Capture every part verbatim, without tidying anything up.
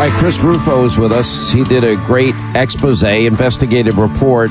All right, Chris Rufo is with us. He did a great expose, investigative report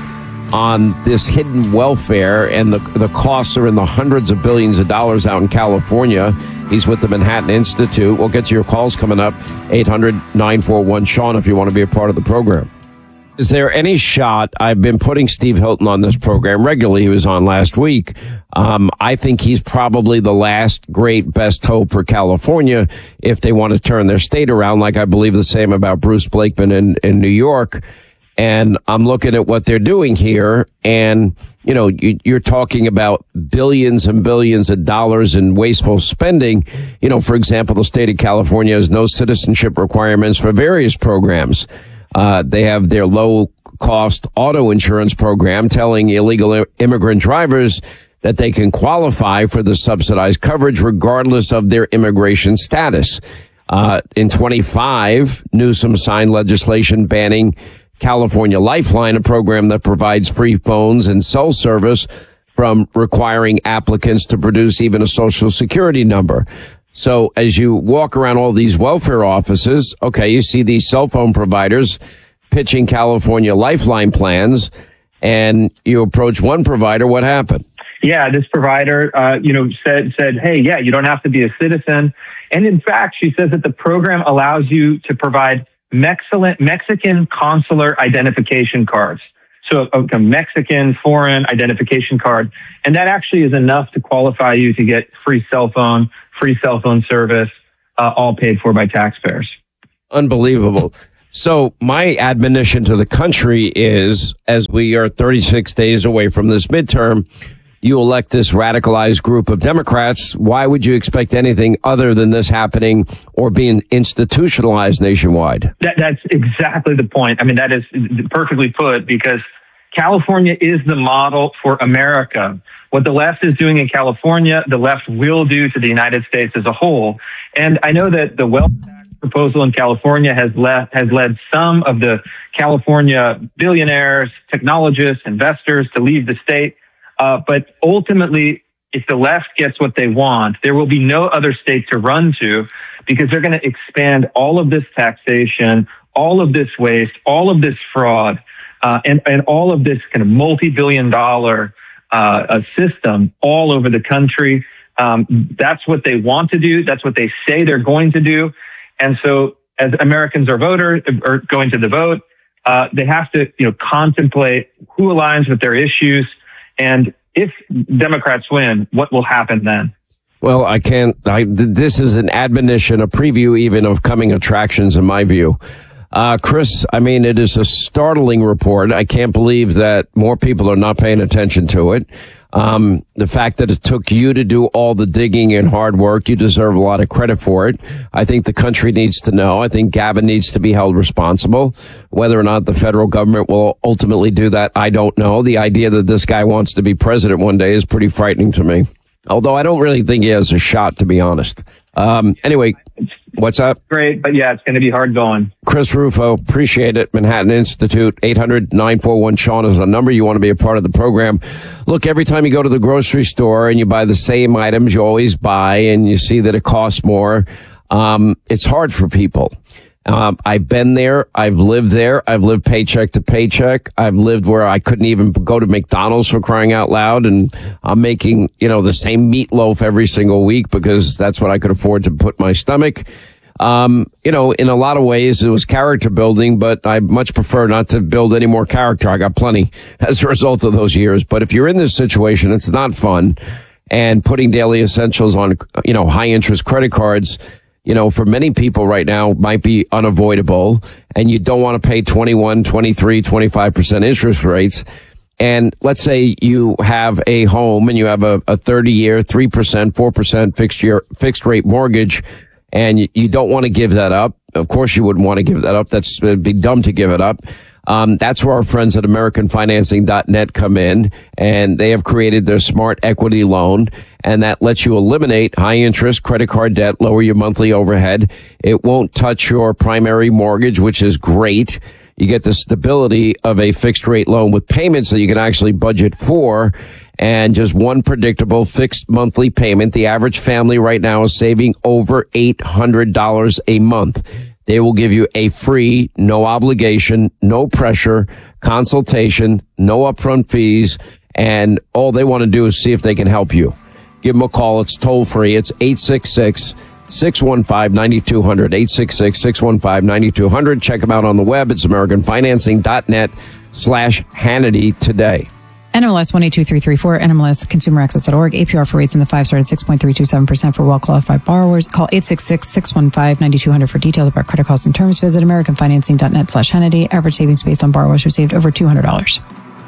on this hidden welfare, and the the costs are in the hundreds of billions of dollars out in California. He's with the Manhattan Institute. We'll get to your calls coming up, eight hundred, nine four one, Sean, if you want to be a part of the program. Is there any shot? I've been putting Steve Hilton on this program regularly. He was on last week. Um, I think he's probably the last great best hope for California if they want to turn their state around, like I believe the same about Bruce Blakeman in, in New York. And I'm looking at what they're doing here. And, you know, you, you're talking about billions and billions of dollars in wasteful spending. You know, for example, the state of California has no citizenship requirements for various programs. Uh, they have their low-cost auto insurance program telling illegal immigrant drivers that they can qualify for the subsidized coverage regardless of their immigration status. Uh, in twenty-five, Newsom signed legislation banning California Lifeline, a program that provides free phones and cell service, from requiring applicants to produce even a social security number. So as you walk around all these welfare offices, okay, you see these cell phone providers pitching California Lifeline plans, and you approach one provider. What happened? Yeah, this provider, uh, you know, said, said, hey, yeah, you don't have to be a citizen. And in fact, she says that the program allows you to provide Mexican, Mexican consular identification cards. So a, a Mexican foreign identification card. And that actually is enough to qualify you to get free cell phone, free cell phone service, uh, all paid for by taxpayers. Unbelievable. So my admonition to the country is, as we are thirty-six days away from this midterm, you elect this radicalized group of Democrats. Why would you expect anything other than this happening or being institutionalized nationwide? That, that's exactly the point. I mean, that is perfectly put, because California is the model for America. What the left is doing in California, the left will do to the United States as a whole. And I know that the wealth tax proposal in California has led, has led some of the California billionaires, technologists, investors to leave the state. Uh, but ultimately, if the left gets what they want, there will be no other state to run to, because they're going to expand all of this taxation, all of this waste, all of this fraud, uh, and, and all of this kind of multi-billion dollar uh, system all over the country. Um, that's what they want to do. That's what they say they're going to do. And so as Americans are voters, are going to the vote, uh, they have to, you know, contemplate who aligns with their issues. And if Democrats win, what will happen then? Well, I can't. I, this is an admonition, a preview even of coming attractions, in my view. Uh, Chris, I mean, it is a startling report. I can't believe that more people are not paying attention to it. Um, the fact that it took you to do all the digging and hard work, you deserve a lot of credit for it. I think the country needs to know. I think Gavin needs to be held responsible. Whether or not the federal government will ultimately do that, I don't know. The idea that this guy wants to be president one day is pretty frightening to me. Although I don't really think he has a shot, to be honest. Um, anyway, what's up? Great, but yeah, it's going to be hard going. Chris Rufo, appreciate it. Manhattan Institute, eight hundred, nine four one, Sean is the number. You want to be a part of the program. Look, every time you go to the grocery store and you buy the same items you always buy and you see that it costs more, um, it's hard for people. Um, I've been there. I've lived there. I've lived paycheck to paycheck. I've lived where I couldn't even go to McDonald's, for crying out loud. And I'm making, you know, the same meatloaf every single week because that's what I could afford to put in my stomach. Um, you know, in a lot of ways it was character building, but I much prefer not to build any more character. I got plenty as a result of those years. But if you're in this situation, it's not fun. And putting daily essentials on, you know, high interest credit cards, you know, for many people right now might be unavoidable, and you don't want to pay twenty-one, twenty-three, twenty-five percent interest rates. And let's say you have a home and you have a, a thirty year, three percent, four percent fixed year, fixed rate mortgage, and you, you don't want to give that up. Of course you wouldn't want to give that up. That's, it'd be dumb to give it up. Um, that's where our friends at American Financing dot net come in, and they have created their Smart Equity Loan, and that lets you eliminate high interest credit card debt, lower your monthly overhead. It won't touch your primary mortgage, which is great. You get the stability of a fixed rate loan with payments that you can actually budget for, and just one predictable fixed monthly payment. The average family right now is saving over eight hundred dollars a month. They will give you a free, no obligation, no pressure consultation, no upfront fees, and all they want to do is see if they can help you. Give them a call. It's toll free. It's eight six six, six one five, nine two zero zero, eight six six, six one five, nine two zero zero. Check them out on the web. It's americanfinancing.net slash Hannity today. N M L S one eight two three three four, N M L S consumer access dot org. A P R for rates in the five started six point three two seven percent for well-qualified borrowers. Call eight six six, six one five, nine two zero zero for details about credit costs and terms. Visit americanfinancing.net slash Hannity. Average savings based on borrowers received over two hundred dollars.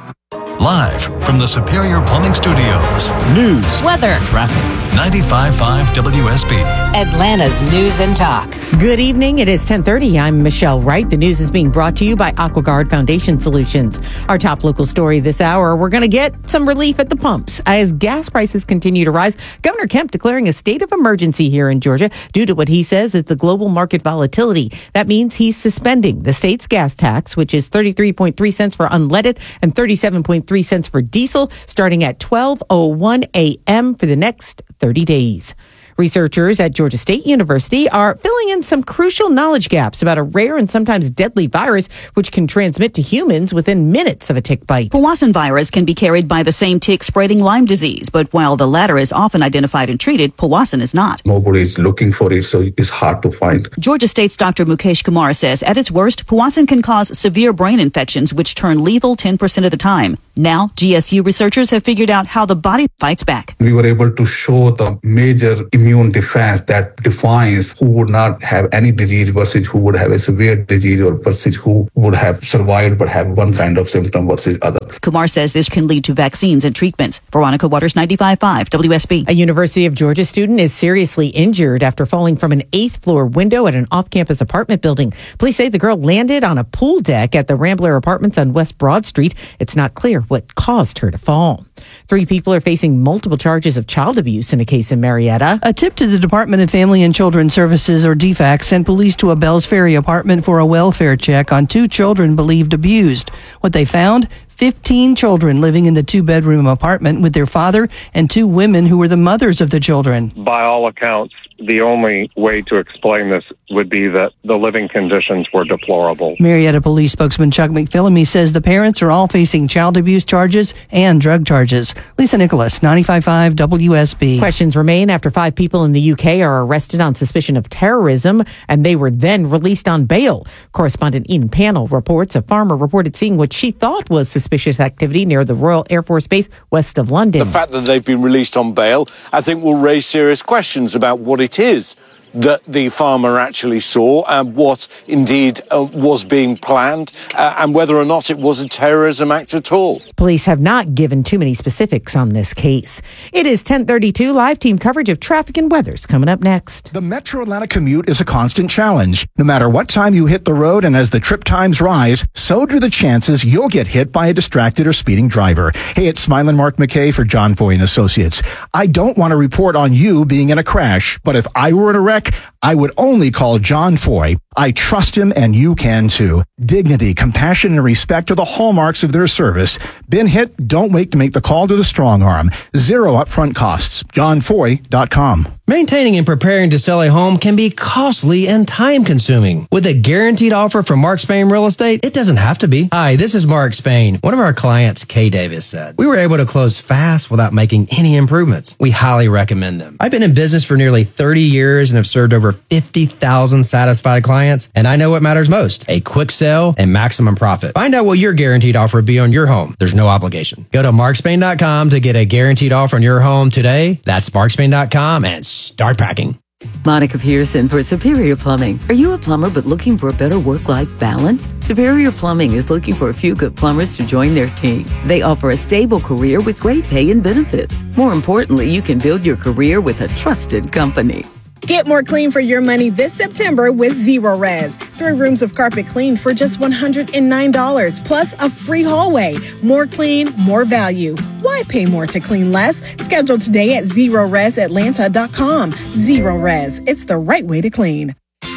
Live from the Superior Plumbing Studios. News, weather, traffic. ninety-five point five W S B. Atlanta's News and Talk. Good evening. It is ten thirty. I'm Michelle Wright. The news is being brought to you by AquaGuard Foundation Solutions. Our top local story this hour, we're going to get some relief at the pumps. As gas prices continue to rise, Governor Kemp declaring a state of emergency here in Georgia due to what he says is the global market volatility. That means he's suspending the state's gas tax, which is thirty-three point three cents for unleaded and thirty-seven point three cents for diesel, starting at twelve oh one a.m. for the next thirty days. Researchers at Georgia State University are filling in some crucial knowledge gaps about a rare and sometimes deadly virus which can transmit to humans within minutes of a tick bite. Powassan virus can be carried by the same tick spreading Lyme disease, but while the latter is often identified and treated, Powassan is not. Nobody is looking for it, so it's hard to find. Georgia State's Doctor Mukesh Kumar says at its worst, Powassan can cause severe brain infections which turn lethal ten percent of the time. Now, G S U researchers have figured out how the body fights back. We were able to show the major immune defense that defines who would not have any disease versus who would have a severe disease or versus who would have survived but have one kind of symptom versus others. Kumar says this can lead to vaccines and treatments. Veronica Waters, ninety-five point five W S B. A University of Georgia student is seriously injured after falling from an eighth floor window at an off-campus apartment building. Police say the girl landed on a pool deck at the Rambler Apartments on West Broad Street. It's not clear what caused her to fall. Three people are facing multiple charges of child abuse in a case in Marietta. A tip to the Department of Family and Children's Services, or D FAC, sent police to a Bells Ferry apartment for a welfare check on two children believed abused. What they found? fifteen children living in the two-bedroom apartment with their father and two women who were the mothers of the children. By all accounts, the only way to explain this would be that the living conditions were deplorable. Marietta Police spokesman Chuck McPhillamy says the parents are all facing child abuse charges and drug charges. Lisa Nicholas, ninety-five point five W S B. Questions remain after five people in the U K are arrested on suspicion of terrorism, and they were then released on bail. Correspondent Ian Pannell reports a farmer reported seeing what she thought was suspicious activity near the Royal Air Force Base west of London. The fact that they've been released on bail, I think, will raise serious questions about what it is that the farmer actually saw and what indeed uh, was being planned uh, and whether or not it was a terrorism act at all. Police have not given too many specifics on this case. It is ten thirty-two. Live team coverage of traffic and weather's coming up next. The Metro Atlanta commute is a constant challenge. No matter what time you hit the road and as the trip times rise, so do the chances you'll get hit by a distracted or speeding driver. Hey, it's Smilin' Mark McKay for John Foy and Associates. I don't want to report on you being in a crash, but if I were in a wreck, I would only call John Foy. I trust him, and you can too. Dignity, compassion, and respect are the hallmarks of their service. Been hit? Don't wait to make the call to the strong arm. Zero upfront costs. john foy dot com. Maintaining and preparing to sell a home can be costly and time-consuming. With a guaranteed offer from Mark Spain Real Estate, it doesn't have to be. Hi, this is Mark Spain. One of our clients, Kay Davis, said, "We were able to close fast without making any improvements. We highly recommend them. I've been in business for nearly thirty years and have served over fifty thousand satisfied clients, and I know what matters most, a quick sale and maximum profit. Find out what your guaranteed offer would be on your home. There's no obligation. Go to mark spain dot com to get a guaranteed offer on your home today. That's mark spain dot com and start packing." Monica Pearson for Superior Plumbing. Are you a plumber but looking for a better work-life balance? Superior Plumbing is looking for a few good plumbers to join their team. They offer a stable career with great pay and benefits. More importantly, you can build your career with a trusted company. Get more clean for your money this September with Zero Res. Three rooms of carpet cleaned for just one hundred nine dollars, plus a free hallway. More clean, more value. Why pay more to clean less? Schedule today at zero res atlanta dot com. Zero Res. It's the right way to clean.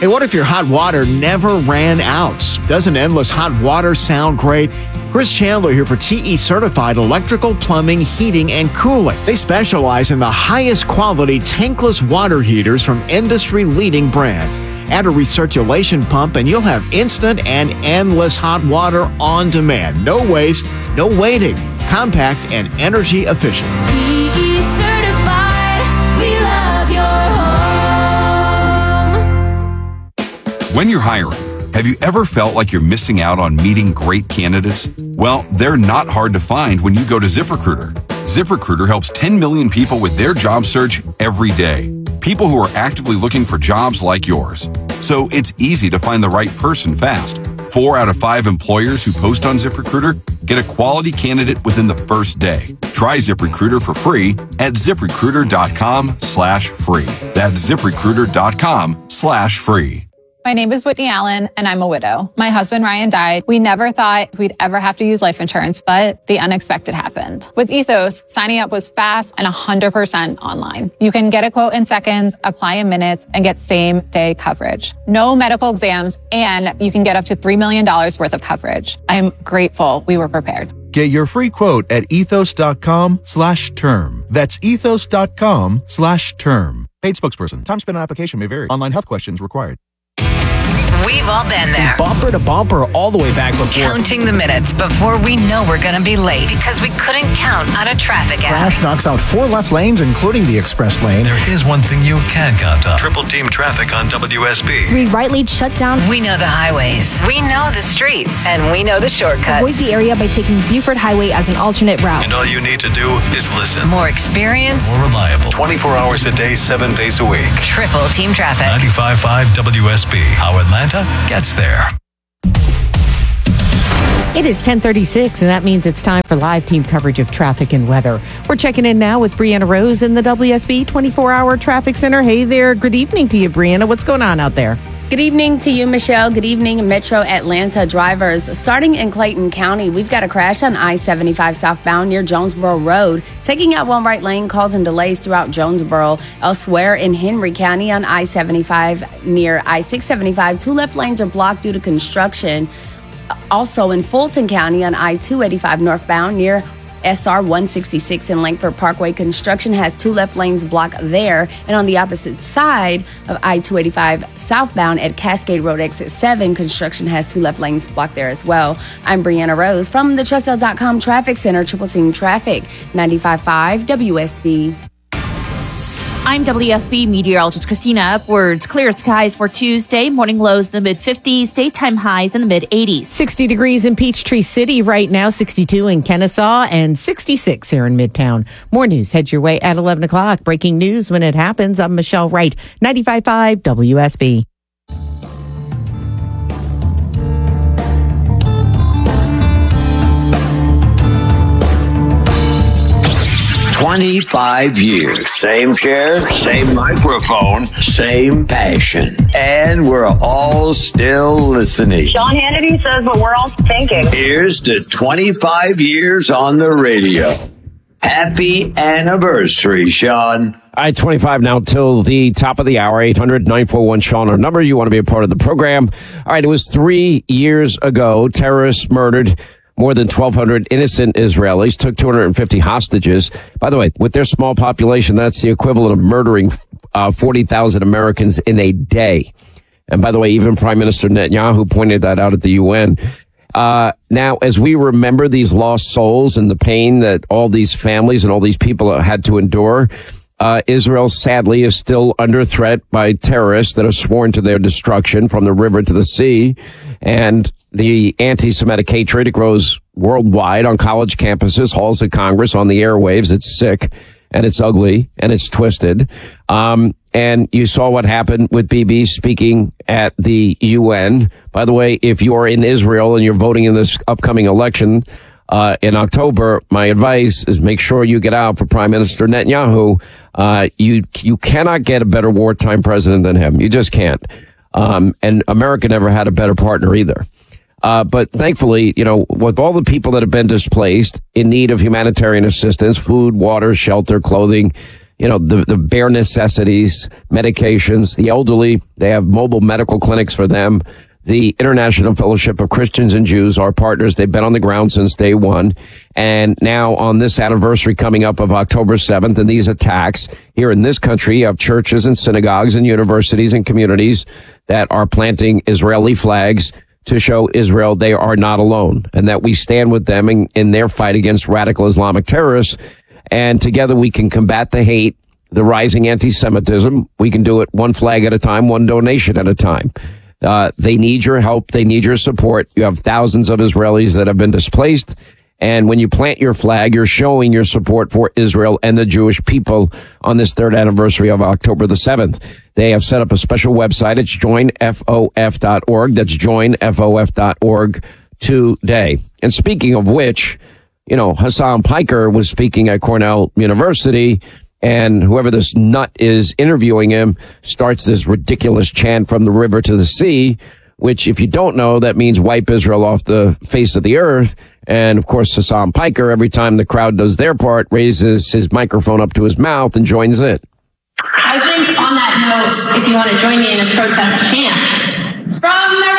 Hey, what if your hot water never ran out? Doesn't endless hot water sound great? Chris Chandler here for T E Certified Electrical, Plumbing, Heating, and Cooling. They specialize in the highest quality tankless water heaters from industry-leading brands. Add a recirculation pump and you'll have instant and endless hot water on demand. No waste, no waiting. Compact and energy efficient. T E Certified, we love your home. When you're hiring, have you ever felt like you're missing out on meeting great candidates? Well, they're not hard to find when you go to ZipRecruiter. ZipRecruiter helps ten million people with their job search every day. People who are actively looking for jobs like yours. So it's easy to find the right person fast. Four out of five employers who post on ZipRecruiter get a quality candidate within the first day. Try ZipRecruiter for free at ZipRecruiter.com slash free. That's ZipRecruiter.com slash free. My name is Whitney Allen, and I'm a widow. My husband, Ryan, died. We never thought we'd ever have to use life insurance, but the unexpected happened. With Ethos, signing up was fast and one hundred percent online. You can get a quote in seconds, apply in minutes, and get same-day coverage. No medical exams, and you can get up to three million dollars worth of coverage. I'm grateful we were prepared. Get your free quote at ethos.com slash term. That's ethos.com slash term. Paid spokesperson. Time spent on application may vary. Online health questions required. We've all been there. Bumper to bumper all the way back before. Counting the minutes before we know we're going to be late because we couldn't count on a traffic app. Crash knocks out four left lanes, including the express lane. There is one thing you can count on. Triple team traffic on W S B. Three right lanes shut down. We know the highways. We know the streets. And we know the shortcuts. Avoid the area by taking Buford Highway as an alternate route. And all you need to do is listen. More experience. More reliable. twenty-four hours a day, seven days a week. Triple team traffic. ninety-five point five W S B. How Atlanta gets there. It is ten thirty-six, and that means it's time for live team coverage of traffic and weather. We're checking in now with Brianna Rose in the W S B twenty-four hour Traffic Center. Hey there. Good evening to you, Brianna. What's going on out there? Good evening to you, Michelle. Good evening, Metro Atlanta drivers. Starting in Clayton County, we've got a crash on I seventy-five southbound near Jonesboro Road, taking out one right lane, causing delays throughout Jonesboro. Elsewhere in Henry County on I seventy-five near I six seventy-five, two left lanes are blocked due to construction. Also in Fulton County on I two eighty-five northbound near S R one sixty-six in Langford Parkway, construction has two left lanes blocked there. And on the opposite side of I two eighty-five southbound at Cascade Road exit seven, construction has two left lanes blocked there as well. I'm Brianna Rose from the Trustel dot com Traffic Center, Triple Team Traffic, ninety-five point five W S B. I'm W S B meteorologist Christina Upwards. Clear skies for Tuesday. Morning lows in the mid fifties. Daytime highs in the mid eighties. sixty degrees in Peachtree City right now. sixty-two in Kennesaw and sixty-six here in Midtown. More news heads your way at eleven o'clock. Breaking news when it happens. I'm Michelle Wright. ninety-five point five W S B. twenty-five years. Same chair, same microphone, same passion. And we're all still listening. Sean Hannity says what we're all thinking. Here's to twenty-five years on the radio. Happy anniversary, Sean. All right, twenty-five now till the top of the hour. eight hundred nine four one Sean, our number. You want to be a part of the program. All right, it was three years ago. Terrorists murdered more than twelve hundred innocent Israelis, took two hundred fifty hostages. By the way, with their small population, that's the equivalent of murdering uh, forty thousand Americans in a day. And by the way, even Prime Minister Netanyahu pointed that out at the U N. Uh, now, as we remember these lost souls and the pain that all these families and all these people had to endure, uh, Israel sadly is still under threat by terrorists that are sworn to their destruction from the river to the sea. And the anti-Semitic hatred, it grows worldwide on college campuses, halls of Congress, on the airwaves. It's sick and it's ugly and it's twisted. Um, and you saw what happened with Bibi speaking at the U N. By the way, if you're in Israel and you're voting in this upcoming election, uh, in October, my advice is make sure you get out for Prime Minister Netanyahu. Uh, you, you cannot get a better wartime president than him. You just can't. Um, and America never had a better partner either. Uh, but thankfully, you know, with all the people that have been displaced in need of humanitarian assistance, food, water, shelter, clothing, you know, the, the bare necessities, medications, the elderly. They have mobile medical clinics for them. The International Fellowship of Christians and Jews, our partners, they've been on the ground since day one. And now on this anniversary coming up of October seventh and these attacks here in this country, you have churches and synagogues and universities and communities that are planting Israeli flags to show Israel they are not alone and that we stand with them in, in their fight against radical Islamic terrorists. And together we can combat the hate, the rising anti-Semitism. We can do it one flag at a time, one donation at a time. Uh, they need your help. They need your support. You have thousands of Israelis that have been displaced. And when you plant your flag, you're showing your support for Israel and the Jewish people on this third anniversary of October the seventh. They have set up a special website. It's join F O F dot org. That's join F O F dot org today. And speaking of which, you know, Hassan Piker was speaking at Cornell University, and whoever this nut is interviewing him starts this ridiculous chant from the river to the sea, which, if you don't know, that means wipe Israel off the face of the earth. And, of course, Hassan Piker, every time the crowd does their part, raises his microphone up to his mouth and joins it. I think on that note, if you want to join me in a protest chant,